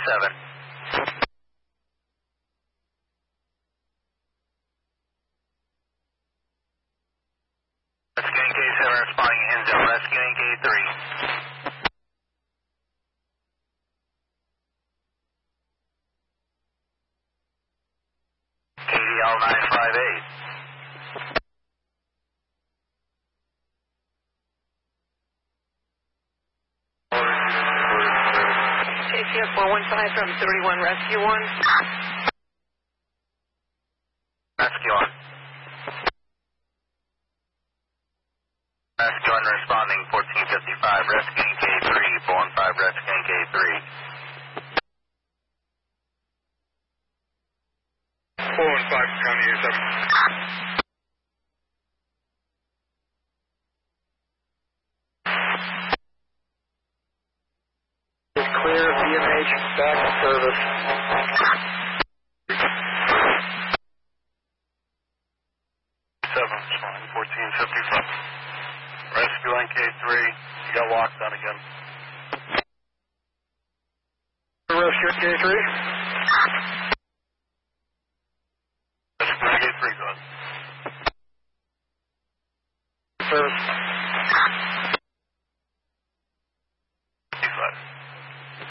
K7. Rescuing K7 responding in zone. Rescuing K3. KDL 958. KCF 415 from 31 Rescue 1. Rescue 1. Rescue 1 responding 1455. Rescuing K3. 415 rescuing K3. 415 County A7. Clear, BMH, back in service. 7, responding 1455. Rescuing K3, you got locked on again. Rescue K3. Rescuing K3, go ahead. Service.